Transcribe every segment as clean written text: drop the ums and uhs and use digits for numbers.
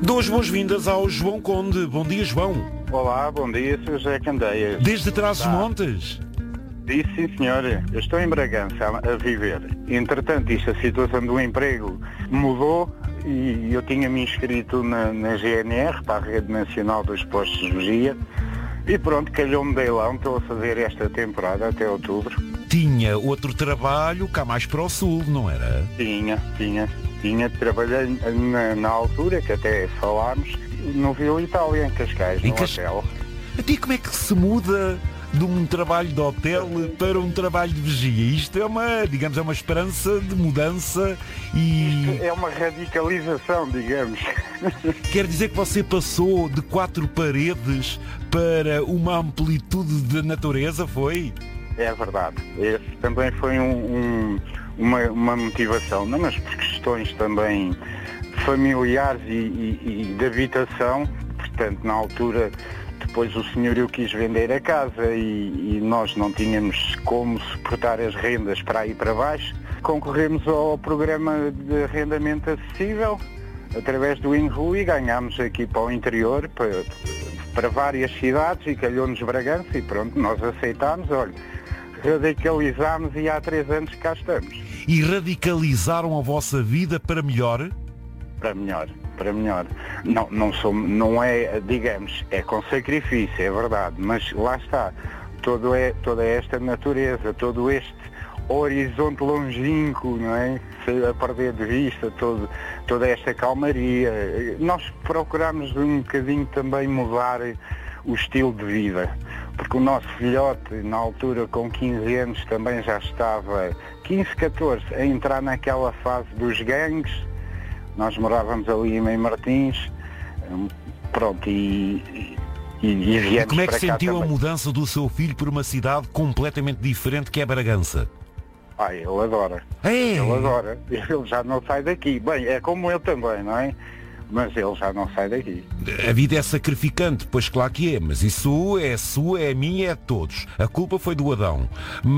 Dou as boas-vindas ao João Conde. Bom dia, João. Olá, bom dia, Sr. José Candeias. Desde Trás-os-Montes? Disse, sim, senhor. Eu estou em Bragança a viver. Entretanto, a situação do emprego mudou e eu tinha-me inscrito na GNR, para a Rede Nacional dos Postos de Vigia, e pronto, calhou-me de leilão. Estou a fazer esta temporada até outubro. Tinha outro trabalho cá mais para o sul, não era? Tinha. Trabalhei na altura, que até falámos, no Vila Itália, em Cascais, no hotel. A ti como é que se muda de um trabalho de hotel para um trabalho de vigia? Isto é uma esperança de mudança e... Isto é uma radicalização, digamos. Quer dizer que você passou de 4 paredes para uma amplitude de natureza, foi? É verdade. Esse também foi uma motivação, não, mas por questões também familiares e de habitação. Portanto, na altura, depois o senhorio quis vender a casa e nós não tínhamos como suportar as rendas para aí para baixo. Concorremos ao programa de arrendamento acessível através do INRU e ganhámos aqui para o interior, para várias cidades, e calhou-nos Bragança e pronto, nós aceitámos, olha, radicalizámos e há 3 anos cá estamos. E radicalizaram a vossa vida para melhor? Para melhor. Não é, digamos, é com sacrifício, é verdade, mas lá está, toda esta natureza, todo este horizonte longínquo, não é? A perder de vista toda esta calmaria. Nós procuramos um bocadinho também mudar o estilo de vida, porque o nosso filhote, na altura com 15 anos, também já estava, 15, 14, a entrar naquela fase dos gangues. Nós morávamos ali em Meio Martins, pronto, e viemos. E como é que para sentiu cá a mudança do seu filho por uma cidade completamente diferente que é Bragança? Ele adora. É. Ele adora. Ele já não sai daqui. Bem, é como eu também, não é? Mas ele já não sai daqui. A vida é sacrificante, pois claro que é, mas isso é sua, é minha, é de todos. A culpa foi do Adão.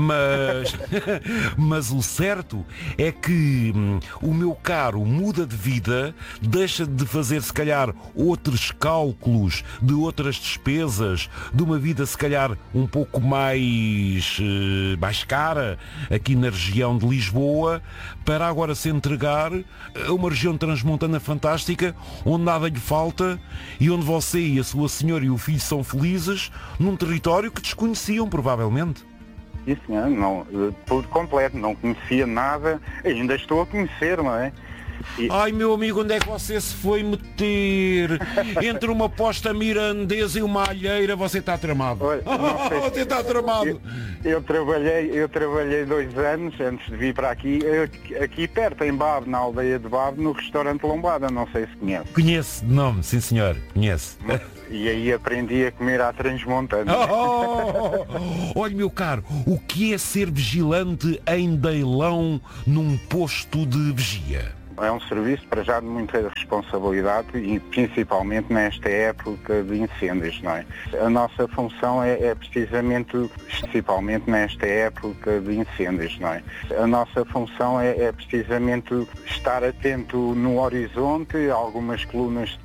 Mas o certo é que o meu caro muda de vida, deixa de fazer se calhar outros cálculos de outras despesas, de uma vida se calhar um pouco mais cara aqui na região de Lisboa, para agora se entregar a uma região transmontana fantástica, onde nada lhe falta e onde você e a sua senhora e o filho são felizes, num território que desconheciam provavelmente. Isso, não, por completo, não conhecia nada, ainda estou a conhecer, não é? Ai, meu amigo, onde é que você se foi meter? Entre uma posta mirandesa e uma alheira, você está tramado. Olha, você está tramado. Eu trabalhei 2 anos antes de vir para aqui perto, em Bab, na aldeia de Bab, no restaurante Lombada, não sei se conhece. Conheço de nome, sim senhor, conheço. E aí aprendi a comer à transmontana. Olha, meu caro, o que é ser vigilante em Deilão num posto de vigia? É um serviço, para já, de muita responsabilidade e principalmente nesta época de incêndios, não é? A nossa função é precisamente, principalmente nesta época de incêndios, não é? A nossa função é precisamente estar atento no horizonte, algumas colunas de